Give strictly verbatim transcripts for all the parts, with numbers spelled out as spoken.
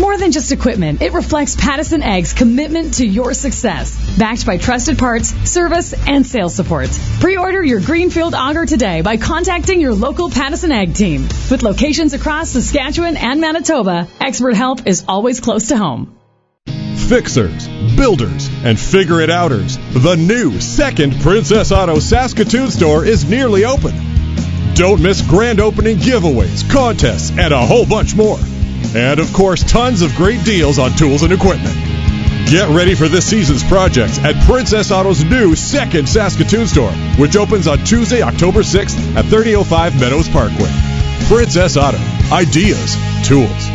More than just equipment, it reflects Pattison Ag's commitment to your success. Backed by trusted parts, service, and sales support. Pre-order your Greenfield auger today by contacting your local Pattison Ag team. With locations across Saskatchewan and Manitoba, expert help is always close to home. Fixers, builders, and figure-it-outers. The new second Princess Auto Saskatoon store is nearly open. Don't miss grand opening giveaways, contests, and a whole bunch more. And, of course, tons of great deals on tools and equipment. Get ready for this season's projects at Princess Auto's new second Saskatoon store, which opens on Tuesday, October sixth at thirty oh five Meadows Parkway. Princess Auto. Ideas. Tools.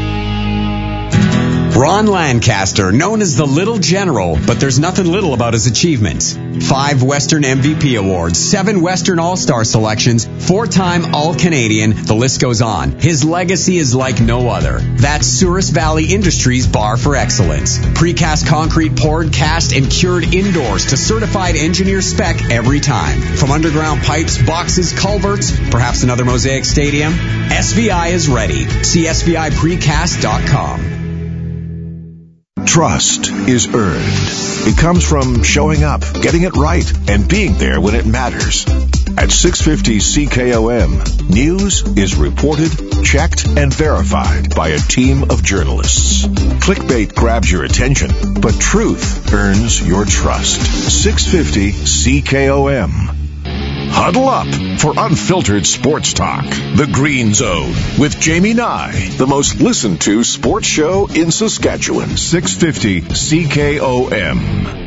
Ron Lancaster, known as the Little General, but there's nothing little about his achievements. Five Western M V P awards, seven Western All-Star selections, four-time All-Canadian, the list goes on. His legacy is like no other. That's Souris Valley Industries Bar for Excellence. Precast concrete poured, cast, and cured indoors to certified engineer spec every time. From underground pipes, boxes, culverts, perhaps another Mosaic Stadium, S V I is ready. See S V I precast dot com. Trust is earned. It comes from showing up, getting it right, and being there when it matters. At six fifty C K O M, news is reported, checked, and verified by a team of journalists. Clickbait grabs your attention, but truth earns your trust. six fifty C K O M. Huddle up for unfiltered sports talk. The Green Zone with Jamie Nye, the most listened to sports show in Saskatchewan. six fifty C K O M.